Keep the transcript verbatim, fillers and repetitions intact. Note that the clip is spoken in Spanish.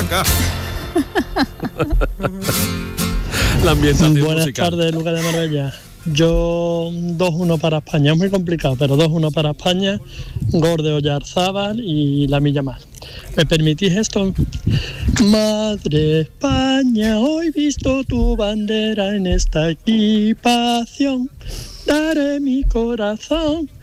vaca. La ambientación Buenas musical. tardes, Lucas de Marbella. Yo dos uno para España, es muy complicado, pero dos uno para España, gol de Oyarzábal y la milla más. ¿Me permitís esto? Madre España, hoy visto tu bandera en esta equipación, daré mi corazón